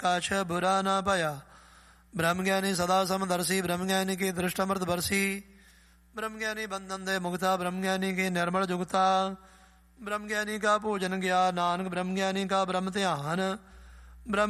कछ बुरा न भया। ब्रह्म ज्ञानी सदा समदर्शी, ब्रह्म ज्ञानी की दृष्टमृत बरसी। ब्रह्म ज्ञानी बंधन दे मुक्ता, ब्रह्म ज्ञानी की निर्मल जुगता। ब्रह्म ज्ञानी का पूजन ज्ञान, नानक ब्रह्म ज्ञानी का ब्रह्म ध्यान।